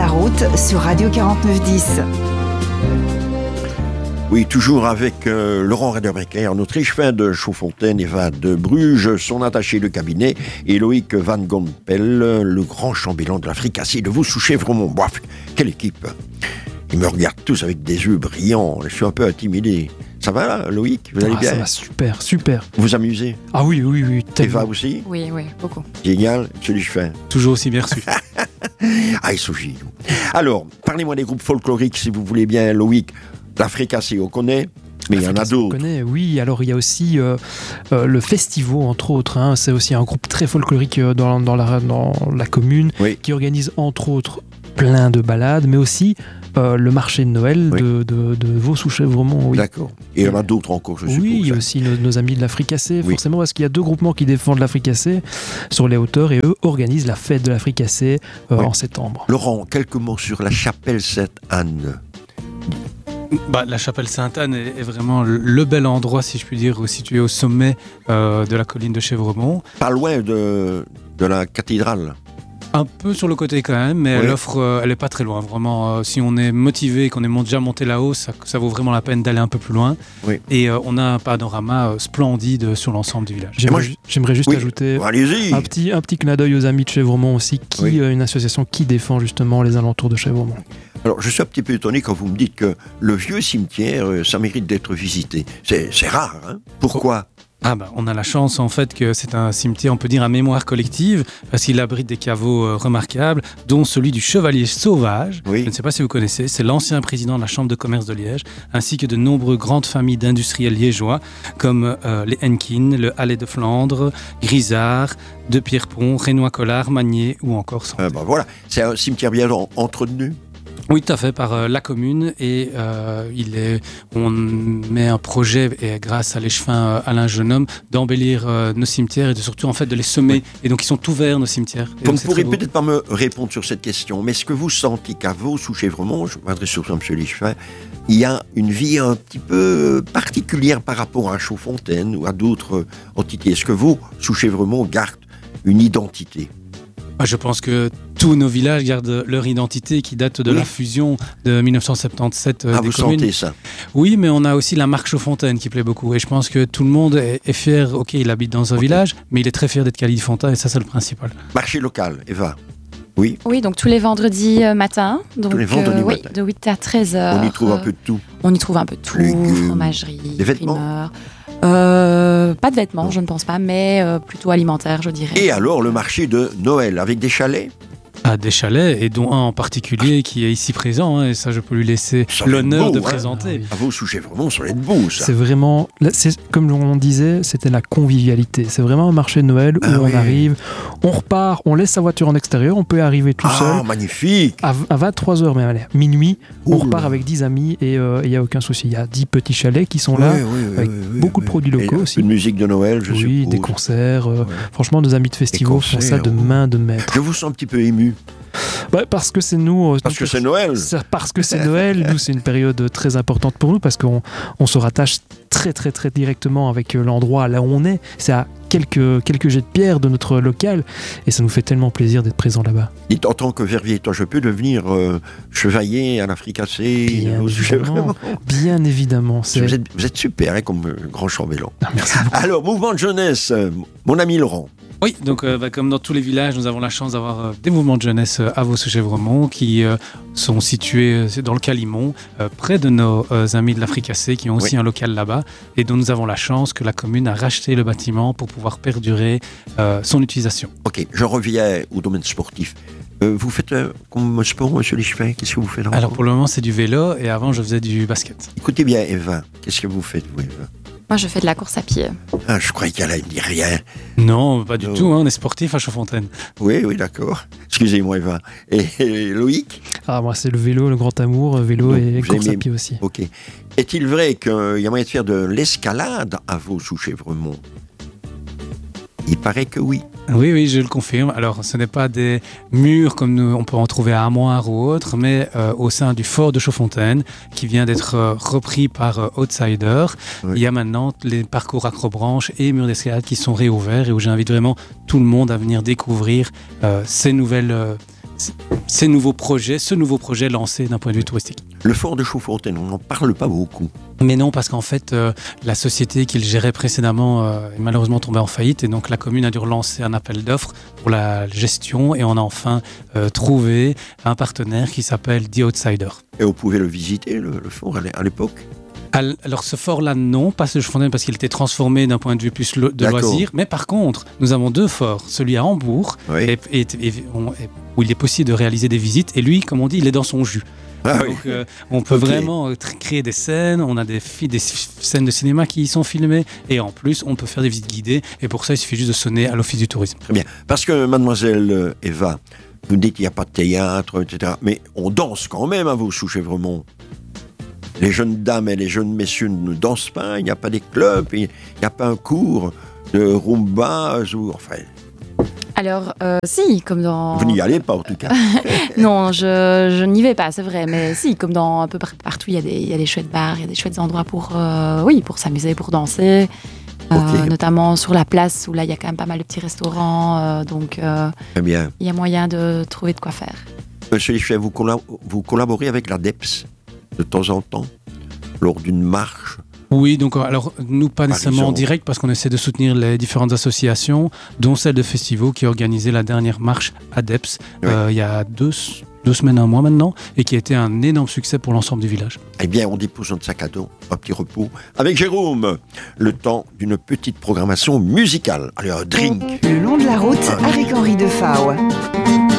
la route sur Radio 49.10. Oui, toujours avec Laurent Raderbecker, notre échevin de Chaudfontaine, Eva de Bruges, son attaché de cabinet, et Loïc Van Gompel, le grand chambellan de la fricassée de Vaux-sous-Chèvremont. Bof, quelle équipe! Ils me regardent tous avec des yeux brillants, je suis un peu intimidé. Ça va là, Loïc? Vous allez bien? Ça va super, super. Vous vous amusez? Ah oui, tellement. Eva aussi? Oui, beaucoup. Génial, c'est l'échevin. Toujours aussi bien reçu. Ah, ils sont géniaux. Alors, parlez-moi des groupes folkloriques, si vous voulez bien, Loïc. La fricassée, on connaît, mais il y en a d'autres. On connaît, oui. Alors, il y a aussi le Festivo, entre autres. Hein. C'est aussi un groupe très folklorique dans la commune, oui, qui organise, entre autres, plein de balades, mais aussi le marché de Noël, oui, de Vaux-sous-Chèvremont. Oui. D'accord. Et il y en a d'autres encore, je suppose. Oui, il y a aussi nos amis de la fricassée, oui, forcément, parce qu'il y a deux groupements qui défendent la fricassée sur les hauteurs, et eux organisent la fête de la fricassée oui, en septembre. Laurent, quelques mots sur la chapelle Sainte-Anne. La chapelle Sainte-Anne est vraiment le bel endroit, si je puis dire, situé au sommet de la colline de Chèvremont. Pas loin de la cathédrale. Un peu sur le côté quand même, mais oui, l'offre, elle n'est pas très loin. Vraiment, si on est motivé et qu'on est déjà monté là-haut, ça vaut vraiment la peine d'aller un peu plus loin. Oui. Et on a un panorama splendide sur l'ensemble du village. J'aimerais juste ajouter un petit clin d'œil aux amis de Chèvremont aussi, une association qui défend justement les alentours de Chèvremont. Alors, je suis un petit peu étonné quand vous me dites que le vieux cimetière, ça mérite d'être visité. C'est rare, hein? Pourquoi ? On a la chance en fait que c'est un cimetière, on peut dire, à mémoire collective, parce qu'il abrite des caveaux remarquables, dont celui du Chevalier Sauvage. Oui. Je ne sais pas si vous connaissez, c'est l'ancien président de la Chambre de commerce de Liège, ainsi que de nombreuses grandes familles d'industriels liégeois, comme les Henkin, le Hallet de Flandre, Grisard, de Pierrepont, Reynois-Collard, Magnier ou encore Santé. Voilà, c'est un cimetière bien entretenu. Oui, tout à fait, par la commune, et on met un projet, et grâce à l'échevin Alain Jeunhomme, d'embellir nos cimetières et surtout en fait de les semer. Oui. Et donc ils sont ouverts, nos cimetières. Vous ne pourrez peut-être pas me répondre sur cette question, mais est-ce que vous sentez qu'à Vaux-sous-Chèvremont, je m'adresse surtout à M. l'échevin, il y a une vie un petit peu particulière par rapport à Chaudfontaine ou à d'autres entités? Est-ce que Vaux-sous-Chèvremont garde une identité? Je pense que tous nos villages gardent leur identité qui date de la fusion de 1977 des vous communes. Sentez ça? Oui, mais on a aussi la marque Chaudfontaine qui plaît beaucoup. Et je pense que tout le monde est fier. Ok, il habite dans un village, mais il est très fier d'être Califontain et ça, c'est le principal. Marché local, Eva? Oui. Oui, donc tous les vendredis matin. Donc, tous les vendredis matin. Oui, de 8 à 13h. On y trouve un peu de tout. On y trouve un peu de tout. Légumes, fromagerie, des vêtements. primeurs. Pas de vêtements, je ne pense pas, mais plutôt alimentaire, je dirais. Et alors, le marché de Noël, avec des chalets? Des chalets, et dont un en particulier qui est ici présent, et ça je peux lui laisser l'honneur de présenter. À Vaux-sous-Chèvremont, ça va être beau, ça. C'est vraiment, comme on disait, c'était la convivialité. C'est vraiment un marché de Noël où on arrive, on repart, on laisse sa voiture en extérieur, on peut arriver tout seul. Ah, magnifique! À 23h, même, allez, minuit, on repart avec 10 amis et il n'y a aucun souci. Il y a 10 petits chalets qui sont là, avec beaucoup de produits locaux aussi. Une musique de Noël, je suppose. Oui, des concerts. Franchement, nos amis de Festivo font ça de main de maître. Je vous sens un petit peu ému. Parce que c'est nous. Parce que c'est Noël. Parce que c'est Noël. Nous, c'est une période très importante pour nous parce qu'on se rattache très, très, très directement avec l'endroit là où on est. C'est à quelques jets de pierre de notre local et ça nous fait tellement plaisir d'être présents là-bas. Dites, en tant que vervier, toi, je peux devenir chevalier à la fricassée? Bien évidemment. Vous êtes super comme grand chambellan. Merci beaucoup. Alors, mouvement de jeunesse, mon ami Laurent. Oui, donc comme dans tous les villages, nous avons la chance d'avoir des mouvements de jeunesse à Vaux-sous-Chèvremont qui sont situés dans le Calimont, près de nos amis de la fricassée qui ont aussi un local là-bas et dont nous avons la chance que la commune a racheté le bâtiment pour pouvoir perdurer son utilisation. Ok, je reviens au domaine sportif. Vous faites comme sport, monsieur l'échevin? Qu'est-ce que vous faites? Alors pour le moment, c'est du vélo et avant, je faisais du basket. Écoutez bien, Eva, qu'est-ce que vous faites, vous, Eva? Moi, je fais de la course à pied. Ah, je croyais qu'elle allait me dire rien. Non, pas du tout, on est sportif à Chaudfontaine. Oui, d'accord. Excusez-moi, Eva. Et Loïc? Moi, c'est le vélo, le grand amour, vélo et course à pied aussi. Ok. Est-il vrai qu'il y a moyen de faire de l'escalade à Vaux-sous-Chèvremont? Il paraît que oui. Oui, je le confirme. Alors, ce n'est pas des murs comme on peut en trouver à Amoir ou autre, mais au sein du fort de Chaudfontaine, qui vient d'être repris par Outsider. Oui. Il y a maintenant les parcours acrobranches et murs d'escalade qui sont réouverts et où j'invite vraiment tout le monde à venir découvrir ces nouvelles ce nouveau projet lancé d'un point de vue touristique. Le fort de Chaudfontaine, on n'en parle pas beaucoup. Mais non, parce qu'en fait, la société qu'il gérait précédemment est malheureusement tombée en faillite et donc la commune a dû relancer un appel d'offres pour la gestion et on a enfin trouvé un partenaire qui s'appelle The Outsider. Et vous pouvez le visiter, le fort, à l'époque? Alors ce fort-là, non, pas ce Chaudfontaine parce qu'il était transformé d'un point de vue plus de loisirs. Mais par contre, nous avons 2 forts. Celui à Hambourg, où il est possible de réaliser des visites. Et lui, comme on dit, il est dans son jus. Donc on peut vraiment créer des scènes. On a des scènes de cinéma qui y sont filmées. Et en plus, on peut faire des visites guidées. Et pour ça, il suffit juste de sonner à l'Office du tourisme. Très bien. Parce que mademoiselle Eva, vous dites qu'il n'y a pas de théâtre, etc. Mais on danse quand même à vos Sous-Chèvremont. Les jeunes dames et les jeunes messieurs ne dansent pas, il n'y a pas des clubs, il n'y a pas un cours de rumba, enfin... Alors, si, comme dans... Vous n'y allez pas, en tout cas. Non, je n'y vais pas, c'est vrai. Mais si, comme dans un peu partout, il y a des chouettes bars, il y a des chouettes endroits pour s'amuser, pour danser. Notamment sur la place, où là, il y a quand même pas mal de petits restaurants. Donc, très bien. Il y a moyen de trouver de quoi faire. Monsieur Lichvet, vous collaborez avec la DEPS de temps en temps, lors d'une marche? Oui, donc alors nous pas nécessairement en direct parce qu'on essaie de soutenir les différentes associations, dont celle de Festivo qui a organisé la dernière marche à DEPS il y a 2 semaines, 1 mois maintenant, et qui a été un énorme succès pour l'ensemble du village. Eh bien, on dépose notre sac à dos, un petit repos, avec Jérôme, le temps d'une petite programmation musicale. Allez, un drink. Le long de la route avec Henri Defao.